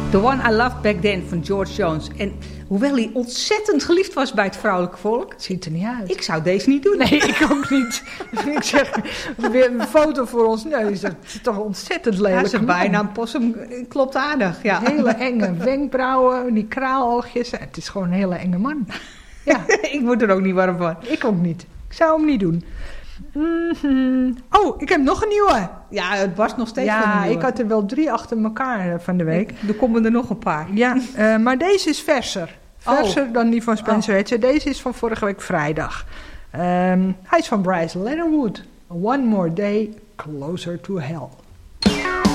The One I Loved Back Then van George Jones. En hoewel hij ontzettend geliefd was bij het vrouwelijke volk... Het ziet er niet uit. Ik zou deze niet doen. Nee, ik ook niet. Ik zeg, weer een foto voor ons neus. Dat is toch ontzettend lelijk. Ja, zijn bijnaam possum klopt aardig. Ja. Hele enge wenkbrauwen, die kraaloogjes. Het is gewoon een hele enge man. Ja. Ik word er ook niet warm van. Ik ook niet. Ik zou hem niet doen. Oh, ik heb nog een nieuwe. Ja, het barst nog steeds van de Ja, nieuwe. ik had er wel 3 achter elkaar van de week. Er komen er nog een paar. Ja, maar deze is verser. Verser dan die van Spencer Hedge. Deze is van vorige week vrijdag. Hij is van Bryce Leatherwood. One More Day Closer to Hell.